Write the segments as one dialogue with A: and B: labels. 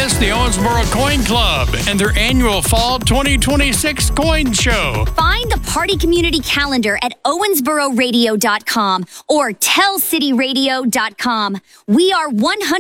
A: miss the Owensboro Coin Club and their annual Fall 2026 Coin Show.
B: Find the party community calendar at owensbororadio.com or tellcityradio.com. We are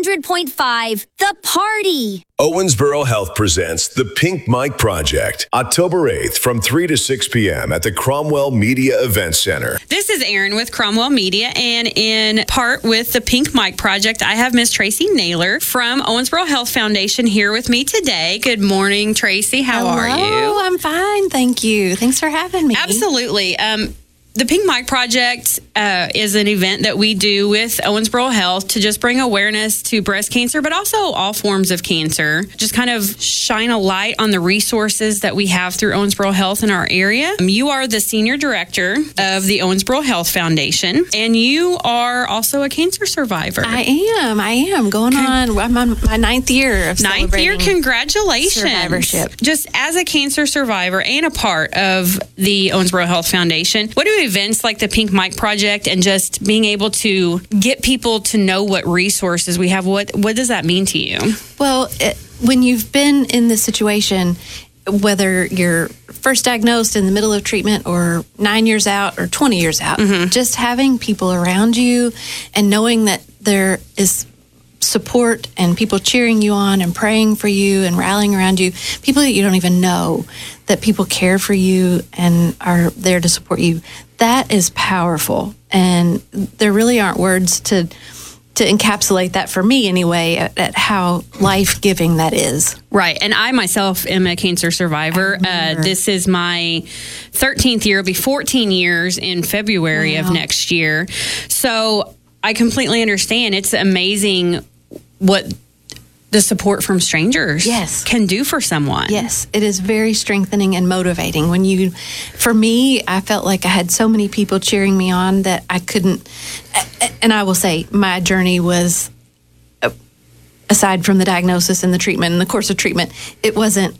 B: 100.5 The Party.
C: Owensboro Health presents the Pink Mike Project, October 8th from 3 to 6 p.m. at the Cromwell Media Event Center.
D: This is Erin with Cromwell Media, and in part with the Pink Mike Project, I have Miss Tracy Naylor from Owensboro Health Foundation here with me today. Good morning, Tracy. How are you?
E: Oh, I'm fine. Thank you. Thanks for having me.
D: Absolutely. The Pink Mike Project is an event that we do with Owensboro Health to just bring awareness to breast cancer, but also all forms of cancer. Just kind of shine a light on the resources that we have through Owensboro Health in our area. You are the Senior Director of the Owensboro Health Foundation, and you are also a cancer survivor.
E: I am. I'm on my ninth year of celebrating
D: Congratulations.
E: Survivorship.
D: Just as a cancer survivor and a part of the Owensboro Health Foundation, what do events like the Pink Mike Project and just being able to get people to know what resources we have, what does that mean to you?
E: Well, when you've been in this situation, whether you're first diagnosed in the middle of treatment or 9 years out or 20 years out, just having people around you and knowing that there is support and people cheering you on and praying for you and rallying around you, people that you don't even know, that people care for you and are there to support you. That is powerful. And there really aren't words to encapsulate that for me anyway, at how life-giving that is.
D: Right. And I myself am a cancer survivor. This is my 13th year. It'll be 14 years in February of next year. So I completely understand. It's amazing what the support from strangers can do for someone.
E: Yes, it is very strengthening and motivating. For me, I felt like I had so many people cheering me on that I couldn't, and I will say my journey was, aside from the diagnosis and the treatment and the course of treatment, it wasn't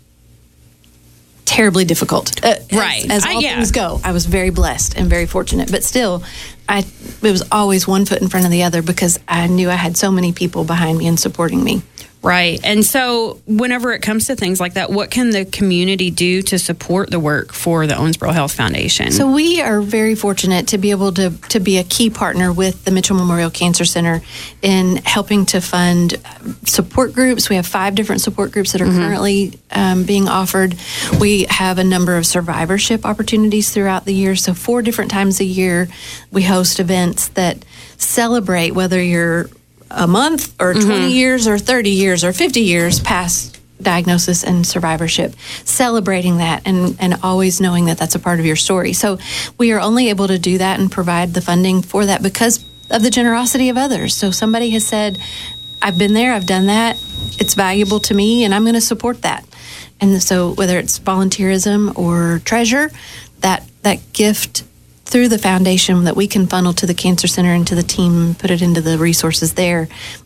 E: terribly difficult.
D: Right.
E: As all things go, I was very blessed and very fortunate, but still, it was always one foot in front of the other because I knew I had so many people behind me and supporting me.
D: Right. And so whenever it comes to things like that, what can the community do to support the work for the Owensboro Health Foundation?
E: So we are very fortunate to be able to be a key partner with the Mitchell Memorial Cancer Center in helping to fund support groups. We have 5 different support groups that are currently being offered. We have a number of survivorship opportunities throughout the year. So 4 different times a year, we host events that celebrate whether you're a month or 20 years or 30 years or 50 years past diagnosis and survivorship, celebrating that and always knowing that that's a part of your story. So we are only able to do that and provide the funding for that because of the generosity of others. So somebody has said, I've been there, I've done that, it's valuable to me, and I'm going to support that. And so whether it's volunteerism or treasure, that gift through the foundation that we can funnel to the Cancer Center and to the team, put it into the resources there,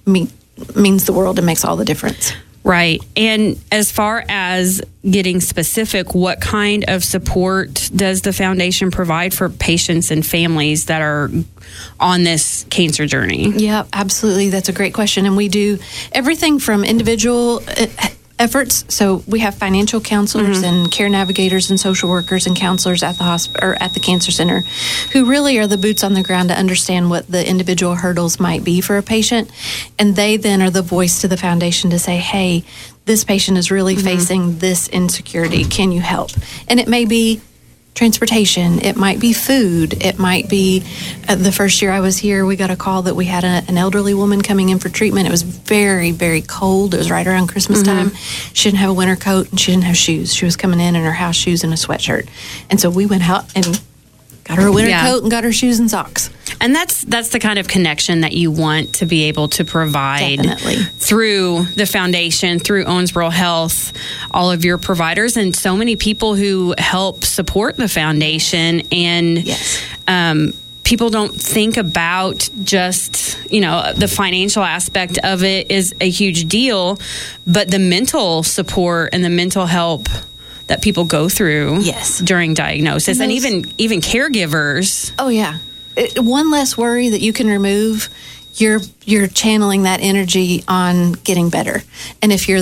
E: means the world and makes all the difference.
D: Right. And as far as getting specific, what kind of support does the foundation provide for patients and families that are on this cancer journey?
E: Yeah, absolutely. That's a great question. And we do everything from individual efforts. So we have financial counselors and care navigators and social workers and counselors at the hospital or at the Cancer Center who really are the boots on the ground to understand what the individual hurdles might be for a patient. And they then are the voice to the foundation to say, hey, this patient is really facing this insecurity. Can you help? And it may be transportation, it might be food, it might be the first year I was here, we got a call that we had an elderly woman coming in for treatment. It was very, very cold. It was right around Christmas time. She didn't have a winter coat and she didn't have shoes. She was coming in her house shoes and a sweatshirt. And so we went out and got her a winter coat and got her shoes and socks.
D: And that's the kind of connection that you want to be able to provide through the foundation, through Owensboro Health, all of your providers, and so many people who help support the foundation. And people don't think about just, the financial aspect of it is a huge deal, but the mental support and the mental help that people go through during diagnosis, and even caregivers.
E: Oh, yeah. One less worry that you can remove, you're channeling that energy on getting better. And if you're